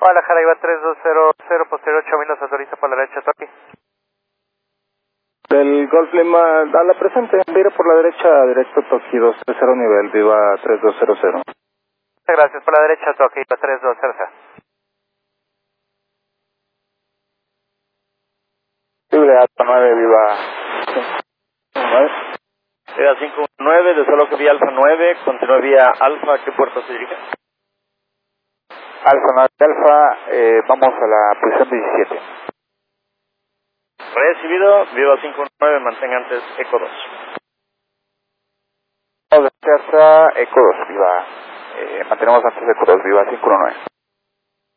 Guadalajara, iba 3200, posterior 8000, nos autoriza por la derecha, Toki. Del Golf Lima a la presente, vire por la derecha, directo Toki 230 nivel, viva 3200. Muchas gracias, por la derecha, Toki, iba 3200. Libre Alfa 9, viva 9. Vía 519, desaloje vía Alfa 9, continúe vía Alfa, ¿a qué puerto se dirige? Alfa 9 Alfa, vamos a la posición 17. Recibido, viva 519, mantenga antes Eco 2. Vamos a Eco 2, viva, mantenemos antes Eco 2, viva 519.